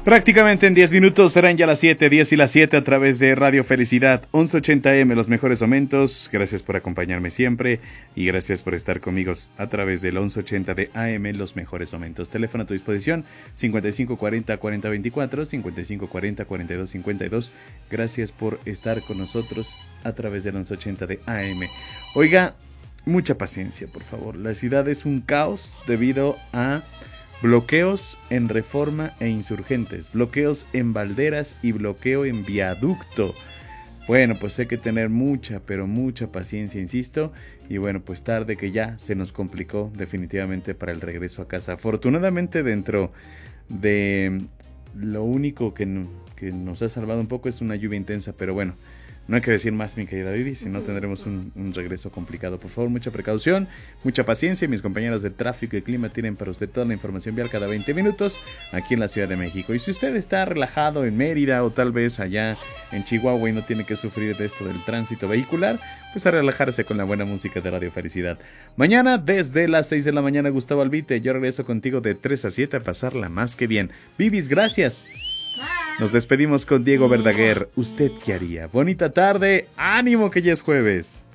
Prácticamente en 10 minutos serán ya las 7, 10 y las 7 a través de Radio Felicidad, 1180M, los mejores momentos. Gracias por acompañarme siempre y gracias por estar conmigo a través del 1180 de AM, los mejores momentos. Teléfono a tu disposición, 5540-4024, 5540-4252. Gracias por estar con nosotros a través del 1180 de AM. Oiga, mucha paciencia, por favor. La ciudad es un caos debido a bloqueos en Reforma e Insurgentes, bloqueos en Valderas y bloqueo en Viaducto. Bueno, pues hay que tener mucha, pero mucha paciencia, insisto. Y bueno, pues tarde que ya se nos complicó definitivamente para el regreso a casa. Afortunadamente dentro de lo único que nos ha salvado un poco es una lluvia intensa, pero bueno, no hay que decir más, mi querida Vivi, si no tendremos un regreso complicado. Por favor, mucha precaución, mucha paciencia. Mis compañeras de tráfico y clima tienen para usted toda la información vial cada 20 minutos aquí en la Ciudad de México. Y si usted está relajado en Mérida o tal vez allá en Chihuahua y no tiene que sufrir de esto del tránsito vehicular, pues a relajarse con la buena música de Radio Felicidad. Mañana desde las 6 de la mañana, Gustavo Albite, yo regreso contigo de 3 a 7 a pasarla más que bien. Vivis, gracias. Nos despedimos con Diego Verdaguer. ¿Usted qué haría? Bonita tarde, ánimo que ya es jueves.